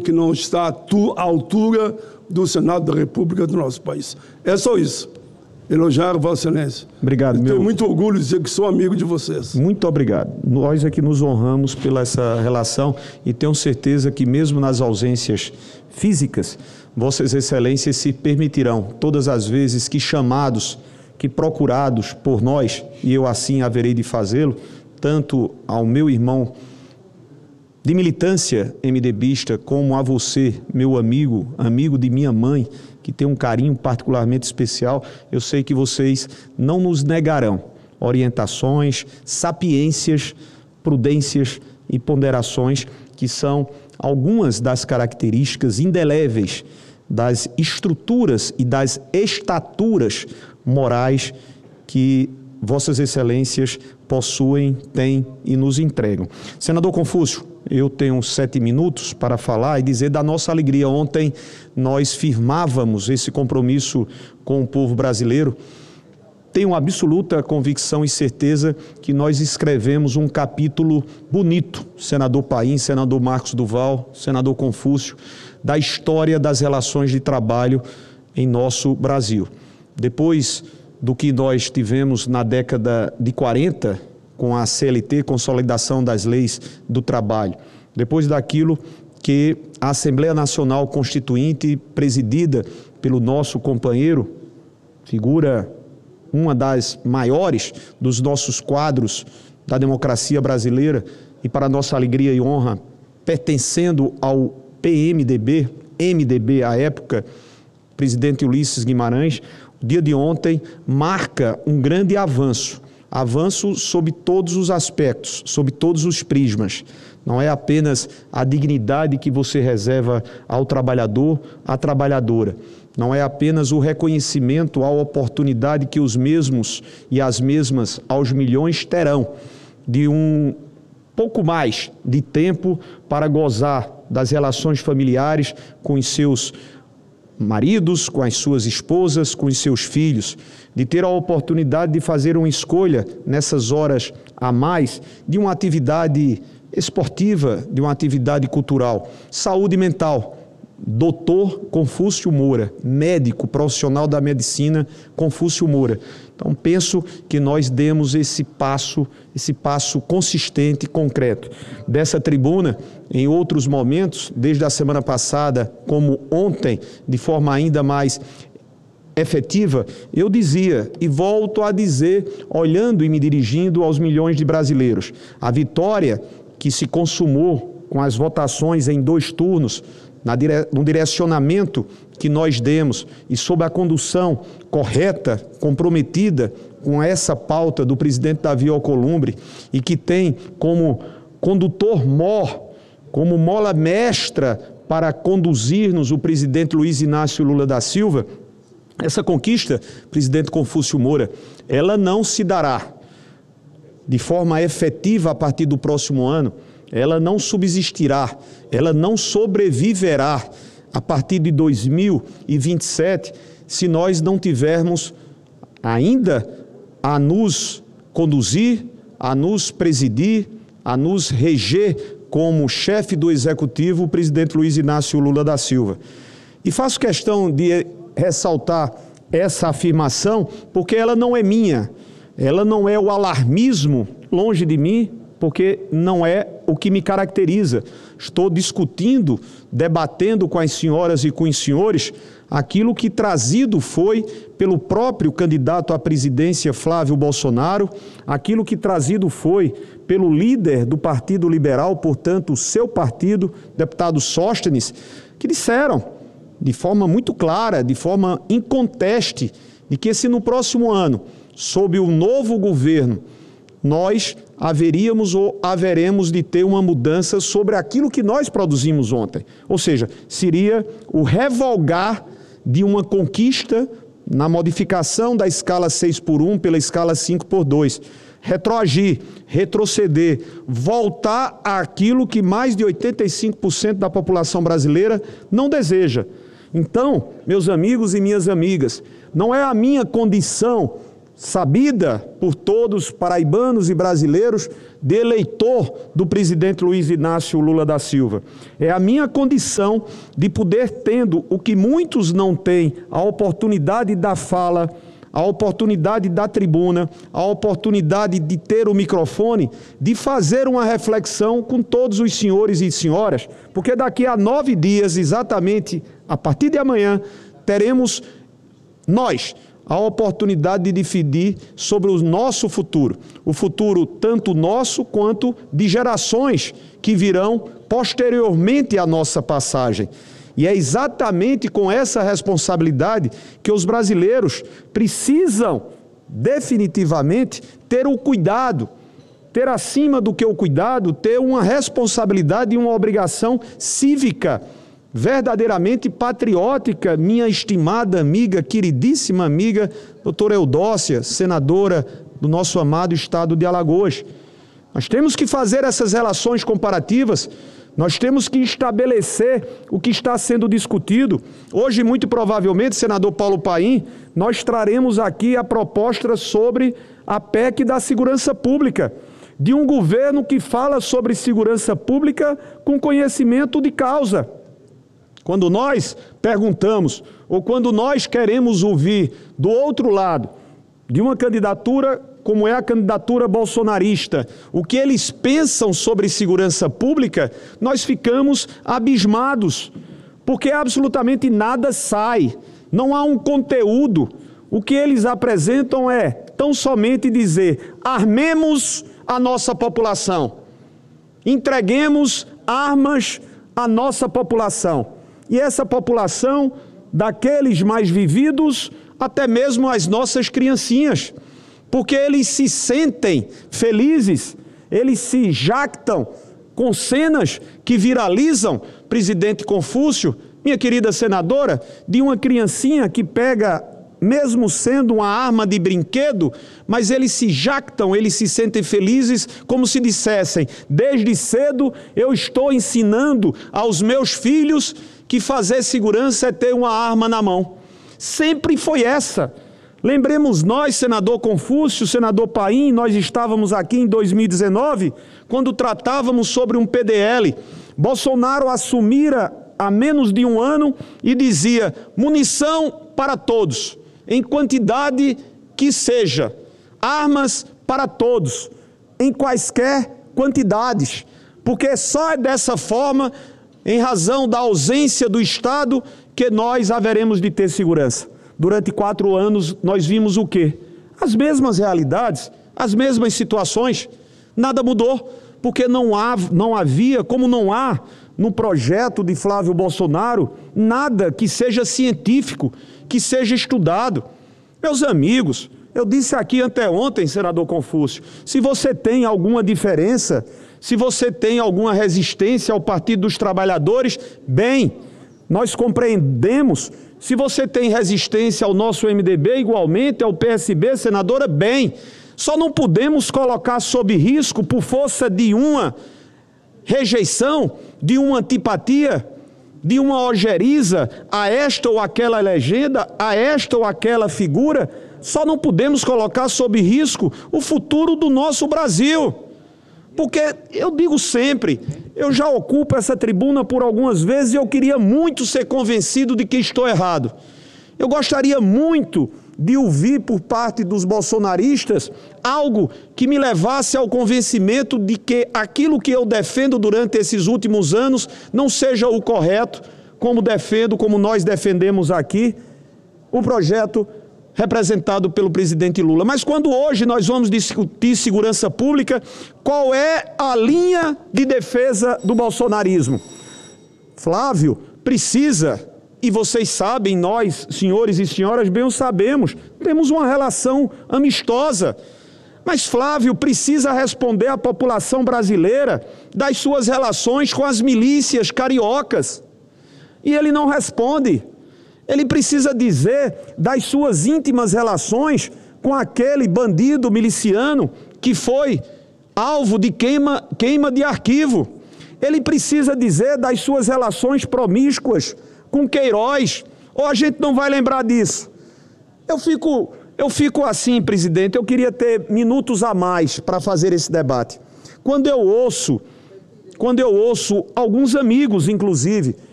que não está à altura do Senado da República do nosso país. É só isso. Elogiar Vossa Excelência. Obrigado, meu. Tenho muito orgulho de dizer que sou amigo de vocês. Muito obrigado. Nós é que nos honramos pela essa relação e tenho certeza que mesmo nas ausências físicas, Vossas Excelências se permitirão, todas as vezes que chamados, que procurados por nós, e eu assim haverei de fazê-lo, tanto ao meu irmão de militância MDBista, como a você, meu amigo, amigo de minha mãe, que tem um carinho particularmente especial, eu sei que vocês não nos negarão orientações, sapiências, prudências e ponderações que são algumas das características indeléveis das estruturas e das estaturas morais que Vossas Excelências possuem, têm e nos entregam. Senador Confúcio, eu tenho 7 minutos para falar e dizer da nossa alegria. Ontem nós firmávamos esse compromisso com o povo brasileiro. Tenho absoluta convicção e certeza que nós escrevemos um capítulo bonito, senador Paim, senador Marcos Duval, senador Confúcio, da história das relações de trabalho em nosso Brasil. Depois do que nós tivemos na década de 40, com a CLT, Consolidação das Leis do Trabalho. Depois daquilo que a Assembleia Nacional Constituinte, presidida pelo nosso companheiro, figura uma das maiores dos nossos quadros da democracia brasileira e, para nossa alegria e honra, pertencendo ao PMDB, MDB à época, presidente Ulisses Guimarães, o dia de ontem marca um grande avanço sob todos os aspectos, sob todos os prismas. Não é apenas a dignidade que você reserva ao trabalhador, à trabalhadora. Não é apenas o reconhecimento à oportunidade que os mesmos e as mesmas aos milhões terão de um pouco mais de tempo para gozar das relações familiares com os seus maridos, com as suas esposas, com os seus filhos, de ter a oportunidade de fazer uma escolha nessas horas a mais de uma atividade esportiva, de uma atividade cultural. Saúde mental. Doutor Confúcio Moura, médico profissional da medicina Confúcio Moura. Então, penso que nós demos esse passo consistente e concreto. Dessa tribuna, em outros momentos, desde a semana passada, como ontem, de forma ainda mais efetiva, eu dizia e volto a dizer, olhando e me dirigindo aos milhões de brasileiros, a vitória que se consumou com as votações em 2 turnos, no direcionamento que nós demos e sob a condução correta, comprometida com essa pauta do presidente Davi Alcolumbre e que tem como condutor mor, como mola mestra para conduzir-nos o presidente Luiz Inácio Lula da Silva, essa conquista, presidente Confúcio Moura, ela não se dará de forma efetiva a partir do próximo ano. Ela não subsistirá, ela não sobreviverá a partir de 2027 se nós não tivermos ainda a nos conduzir, a nos presidir, a nos reger como chefe do Executivo o presidente Luiz Inácio Lula da Silva. E faço questão de ressaltar essa afirmação porque ela não é minha, ela não é o alarmismo longe de mim, porque não é o que me caracteriza. Estou discutindo, debatendo com as senhoras e com os senhores aquilo que trazido foi pelo próprio candidato à presidência Flávio Bolsonaro, aquilo que trazido foi pelo líder do Partido Liberal, portanto, o seu partido, deputado Sóstenes, que disseram de forma muito clara, de forma inconteste, de que se no próximo ano, sob o novo governo, nós haveríamos ou haveremos de ter uma mudança sobre aquilo que nós produzimos ontem. Ou seja, seria o revogar de uma conquista na modificação da escala 6x1 pela escala 5x2. Retroagir, retroceder, voltar àquilo que mais de 85% da população brasileira não deseja. Então, meus amigos e minhas amigas, não é a minha condição sabida por todos, paraibanos e brasileiros, de eleitor do presidente Luiz Inácio Lula da Silva. É a minha condição de poder, tendo o que muitos não têm, a oportunidade da fala, a oportunidade da tribuna, a oportunidade de ter o microfone, de fazer uma reflexão com todos os senhores e senhoras, porque daqui a 9 dias, exatamente a partir de amanhã, teremos nós a oportunidade de decidir sobre o nosso futuro. O futuro tanto nosso quanto de gerações que virão posteriormente à nossa passagem. E é exatamente com essa responsabilidade que os brasileiros precisam definitivamente ter o cuidado, ter acima do que o cuidado, ter uma responsabilidade e uma obrigação cívica verdadeiramente patriótica, minha estimada amiga, queridíssima amiga, doutora Eudócia, senadora do nosso amado estado de Alagoas. Nós temos que fazer essas relações comparativas, nós temos que estabelecer o que está sendo discutido. Hoje, muito provavelmente, senador Paulo Paim, nós traremos aqui a proposta sobre a PEC da segurança pública, de um governo que fala sobre segurança pública com conhecimento de causa. Quando nós perguntamos, ou quando nós queremos ouvir do outro lado, de uma candidatura como é a candidatura bolsonarista, o que eles pensam sobre segurança pública, nós ficamos abismados, porque absolutamente nada sai, não há um conteúdo. O que eles apresentam é tão somente dizer: armemos a nossa população, entreguemos armas à nossa população. E essa população, daqueles mais vividos, até mesmo as nossas criancinhas, porque eles se sentem felizes, eles se jactam com cenas que viralizam, presidente Confúcio, minha querida senadora, de uma criancinha que pega, mesmo sendo uma arma de brinquedo, mas eles se jactam, eles se sentem felizes, como se dissessem: desde cedo eu estou ensinando aos meus filhos que fazer segurança é ter uma arma na mão. Sempre foi essa. Lembremos nós, senador Confúcio, senador Paim, nós estávamos aqui em 2019, quando tratávamos sobre um PDL. Bolsonaro assumira há menos de um ano e dizia: munição para todos, em quantidade que seja, armas para todos, em quaisquer quantidades, porque só é dessa forma, em razão da ausência do Estado, que nós haveremos de ter segurança. Durante 4 anos nós vimos o quê? As mesmas realidades, as mesmas situações, nada mudou, porque não havia, como não há no projeto de Flávio Bolsonaro, nada que seja científico, que seja estudado. Meus amigos, eu disse aqui anteontem, senador Confúcio, se você tem alguma diferença, se você tem alguma resistência ao Partido dos Trabalhadores, bem, nós compreendemos. Se você tem resistência ao nosso MDB, igualmente ao PSB, senadora, bem. Só não podemos colocar sob risco, por força de uma rejeição, de uma antipatia, de uma ojeriza a esta ou aquela legenda, a esta ou aquela figura, só não podemos colocar sob risco o futuro do nosso Brasil. Porque eu digo sempre, eu já ocupo essa tribuna por algumas vezes e eu queria muito ser convencido de que estou errado. Eu gostaria muito de ouvir por parte dos bolsonaristas algo que me levasse ao convencimento de que aquilo que eu defendo durante esses últimos anos não seja o correto, como nós defendemos aqui, o projeto representado pelo presidente Lula. Mas quando hoje nós vamos discutir segurança pública, qual é a linha de defesa do bolsonarismo? Flávio precisa, e vocês sabem, nós, senhores e senhoras, bem o sabemos, temos uma relação amistosa. Mas Flávio precisa responder à população brasileira das suas relações com as milícias cariocas. E ele não responde. Ele precisa dizer das suas íntimas relações com aquele bandido miliciano que foi alvo de queima de arquivo. Ele precisa dizer das suas relações promíscuas com Queiroz, ou a gente não vai lembrar disso. Eu fico assim, presidente, eu queria ter minutos a mais para fazer esse debate. Quando eu ouço alguns amigos, inclusive,